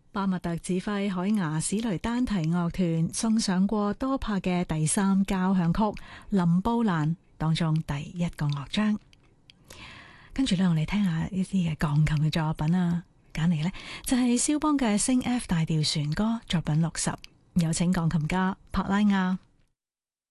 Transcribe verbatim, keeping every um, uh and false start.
巴麥特指揮海牙史雷丹提樂團送上過多拍嘅第三交響曲《林布蘭》當中第一個樂章。跟住咧，我哋聽下一啲嘅鋼琴嘅作品啊，揀嚟呢就係肖邦嘅升 F 大調旋歌作品六十，有請鋼琴家帕拉亞。